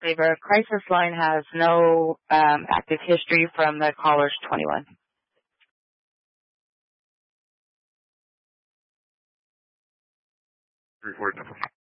The crisis line has no active history from the caller's 21. Report.